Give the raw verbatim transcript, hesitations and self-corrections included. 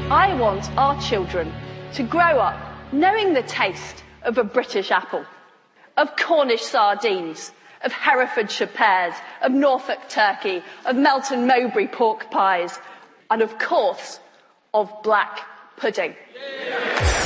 I want our children to grow up knowing the taste of a British apple, of Cornish sardines, of Herefordshire pears, of Norfolk turkey, of Melton Mowbray pork pies, and of course, of black pudding. Yeah.